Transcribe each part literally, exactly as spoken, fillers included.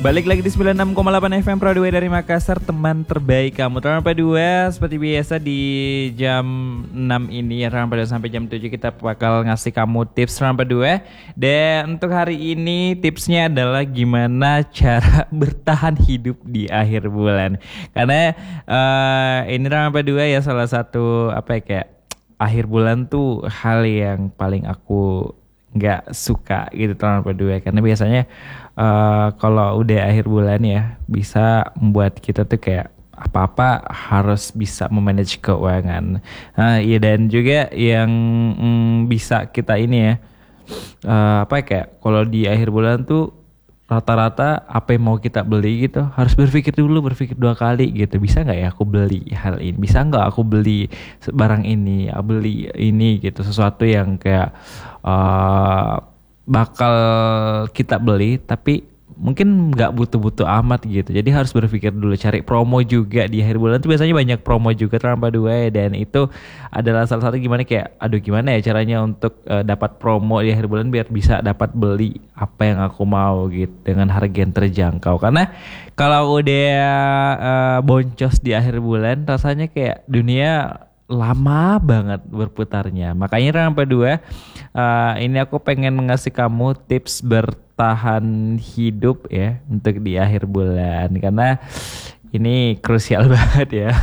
Balik lagi di sembilan puluh enam koma delapan F M Pro dua dari Makassar, teman terbaik kamu. Teman dua seperti biasa di jam enam ini ya, teman dua sampai jam tujuh kita bakal ngasih kamu tips teman dua. Dan untuk hari ini tipsnya adalah gimana cara bertahan hidup di akhir bulan. Karena uh, ini teman dua ya salah satu apa ya kayak akhir bulan tuh hal yang paling aku nggak suka gitu teman berdua, karena biasanya uh, kalau udah akhir bulan ya bisa membuat kita tuh kayak apa-apa harus bisa memanage keuangan. Nah, iya, dan juga yang mm, bisa kita ini ya uh, apa ya, kayak kalau di akhir bulan tuh rata-rata apa yang mau kita beli gitu harus berpikir dulu, berpikir dua kali gitu. Bisa nggak ya aku beli hal ini? Bisa nggak aku beli barang ini? Aku beli ini gitu, sesuatu yang kayak uh, bakal kita beli tapi mungkin nggak butuh-butuh amat gitu. Jadi harus berpikir dulu, cari promo juga di akhir bulan tuh biasanya banyak promo juga tanpa dua, dan itu adalah salah satu gimana kayak aduh gimana ya caranya untuk uh, dapat promo di akhir bulan biar bisa dapat beli apa yang aku mau gitu dengan harga yang terjangkau. Karena kalau udah uh, boncos di akhir bulan rasanya kayak dunia lama banget berputarnya. Makanya tanpa dua uh, ini aku pengen ngasih kamu tips bertahan hidup ya untuk di akhir bulan, karena ini krusial banget ya.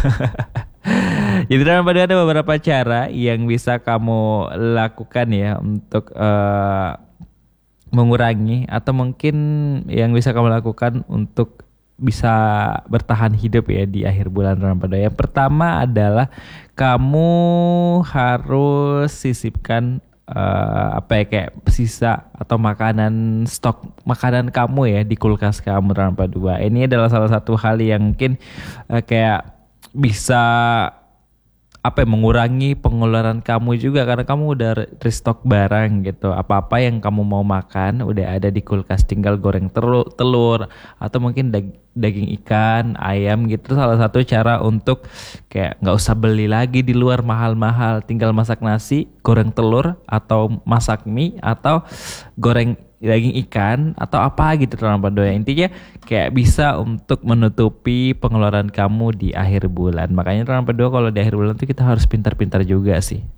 Jadi tanpa dua ada beberapa cara yang bisa kamu lakukan ya untuk uh, mengurangi, atau mungkin yang bisa kamu lakukan untuk bisa bertahan hidup ya di akhir bulan Ramadan. Yang pertama adalah kamu harus sisipkan uh, apa ya kayak sisa atau makanan, stok makanan kamu ya di kulkas kamu Ramadan dua. Ini adalah salah satu hal yang mungkin uh, kayak bisa apa ya, mengurangi pengeluaran kamu juga, karena kamu udah restock barang gitu. Apa-apa yang kamu mau makan udah ada di kulkas, tinggal goreng telur, telur atau mungkin dag- daging ikan, ayam gitu. Salah satu cara untuk kayak nggak usah beli lagi di luar mahal-mahal, tinggal masak nasi, goreng telur, atau masak mie, atau goreng daging ikan atau apa gitu teman dua. Intinya kayak bisa untuk menutupi pengeluaran kamu di akhir bulan. Makanya teman dua kalau di akhir bulan tuh kita harus pintar-pintar juga sih.